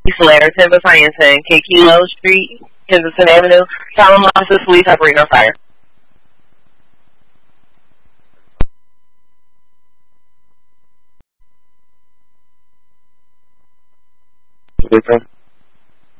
Flare, 10 Hyanton, K Kilo Street, Kensington Avenue. Solomon officers, police operating on fire. Victor?